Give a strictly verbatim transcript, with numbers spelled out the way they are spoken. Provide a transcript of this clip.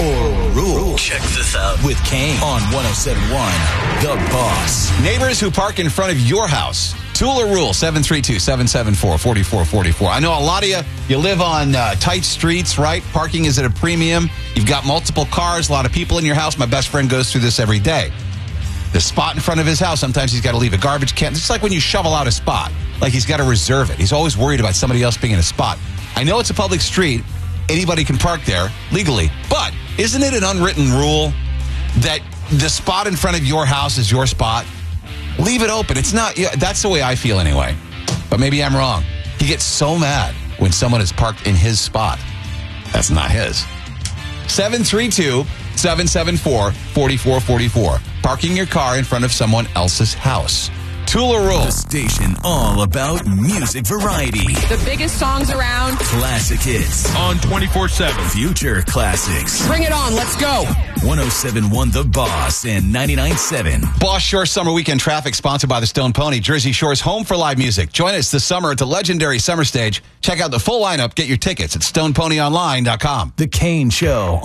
or rule. Check this out With Kane on one oh seven point one The Boss. Neighbors who park in front of your house. Tool or rule, seven three two, seven seven four, four four four four. I know a lot of you, you live on uh, tight streets, right? Parking is at a premium. You've got multiple cars, a lot of people in your house. My best friend goes through this every day. The spot in front of his house, sometimes he's got to leave a garbage can. It's like when you shovel out a spot. Like he's got to reserve it. He's always worried about somebody else being in a spot. I know it's a public street. Anybody can park there legally. But isn't it an unwritten rule that the spot in front of your house is your spot? Leave it open. It's not, yeah, that's the way I feel anyway. But maybe I'm wrong. He gets so mad when someone is parked in his spot. That's not his. seven three two, seven seven four, four four four four. Parking your car in front of someone else's house. Tool or rule? The station all about music variety. The biggest songs around. Classic hits. On twenty-four seven. Future classics. Bring it on. Let's go. one oh seven point one The Boss and ninety-nine point seven. Boss Shore Summer Weekend Traffic, sponsored by the Stone Pony, Jersey Shore's home for live music. Join us this summer at the legendary Summer Stage. Check out the full lineup. Get your tickets at stone pony online dot com. The Kane Show.